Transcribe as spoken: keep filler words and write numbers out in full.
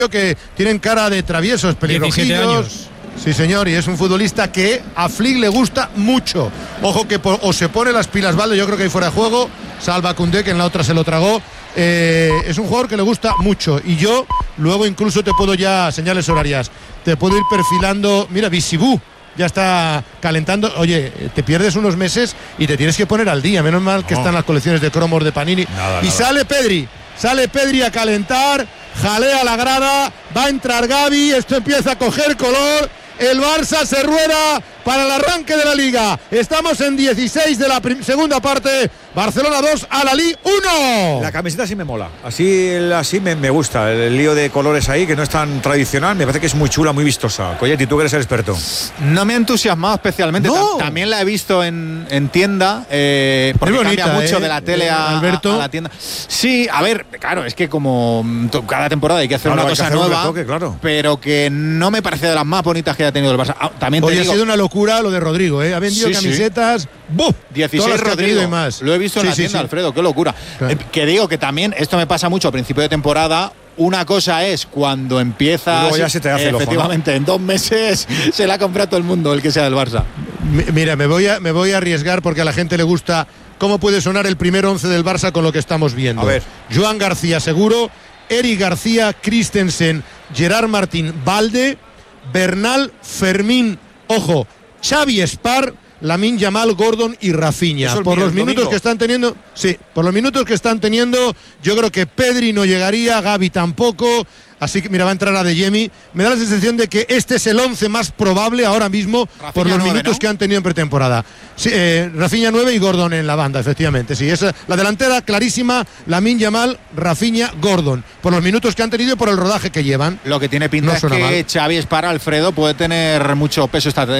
que tienen cara de traviesos, pelirrojillos. Sí, señor, y es un futbolista que a Flick le gusta mucho. Ojo que por, o se pone las pilas Valde, yo creo que hay fuera de juego, salva Koundé, que en la otra se lo tragó. Eh, es un jugador que le gusta mucho. Y yo luego incluso te puedo ya, señales horarias, te puedo ir perfilando. Mira, Bisibú ya está calentando. Oye, te pierdes unos meses y te tienes que poner al día. Menos mal que no. Están las colecciones de cromos de Panini. Nada, y nada. sale Pedri, sale Pedri a calentar, jalea la grada, va a entrar Gavi, esto empieza a coger color. El Barça se rueda para el arranque de la Liga. Estamos en dieciséis de la segunda parte. Barcelona dos, Al-Ahly uno. La camiseta sí me mola. Así, así me, me gusta. El lío de colores ahí, que no es tan tradicional. Me parece que es muy chula, muy vistosa. Coyetti, tú que eres el experto. No me ha entusiasmado especialmente. No. También la he visto en, en tienda. Eh, porque muy bonita, cambia mucho eh, de la tele a, Alberto. a la tienda. Sí, a ver, claro, es que como cada temporada hay que hacer claro, una cosa hacer nueva. Un retoque, claro. Pero que no me parece de las más bonitas que haya tenido el Barça. Ah, también te Hoy digo, ha sido una locura lo de Rodrigo, ¿eh? Ha vendido sí, camisetas. Sí. ¡Buf! dieciséis Rodrigo y más. Lo he visto en sí, la sí, tienda, sí. Alfredo, qué locura. Claro. Eh, que digo que también esto me pasa mucho a principio de temporada. Una cosa es cuando empieza. Y luego ya se te hace eh, el ojo, efectivamente, ¿no? En dos meses se la ha comprado todo el mundo, el que sea del Barça. M- mira, me voy, a, me voy a arriesgar porque a la gente le gusta cómo puede sonar el primer once del Barça con lo que estamos viendo. A ver. Joan García seguro, Eric García, Christensen, Gerard Martín, Valde, Bernal, Fermín, ojo, Xavi Espar, Lamine Yamal, Gordon y Rafinha. Por los minutos domingo. que están teniendo, sí, por los minutos que están teniendo, yo creo que Pedri no llegaría, Gavi tampoco. Así que mira, va a entrar a Adeyemi. Me da la sensación de que este es el once más probable ahora mismo Rafinha por los nueve, minutos ¿no? que han tenido en pretemporada. Sí, eh, Rafinha nueve y Gordon en la banda, efectivamente. Sí, es la delantera clarísima, Lamine Yamal, Rafinha, Gordon. Por los minutos que han tenido y por el rodaje que llevan. Lo que tiene pinta no es que mal. Xavi Espar, Alfredo, puede tener mucho peso esta